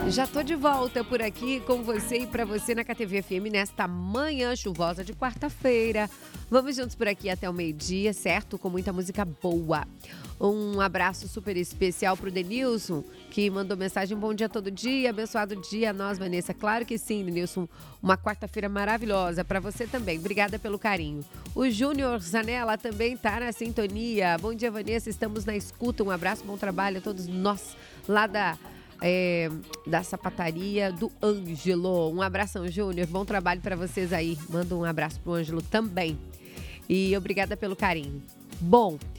Já tô de volta por aqui com você e para você na KTV FM nesta manhã chuvosa de quarta-feira. Vamos juntos por aqui até o meio-dia, certo? Com muita música boa. Um abraço super especial pro Denilson, que mandou mensagem: bom dia todo dia, abençoado dia a nós, Vanessa. Claro que sim, Denilson. Uma quarta-feira maravilhosa para você também. Obrigada pelo carinho. O Júnior Zanella também tá na sintonia. Bom dia, Vanessa. Estamos na escuta. Um abraço, bom trabalho a todos nós lá da sapataria do Ângelo. Um abração, Júnior. Bom trabalho para vocês aí. Manda um abraço pro Ângelo também. E obrigada pelo carinho. Bom,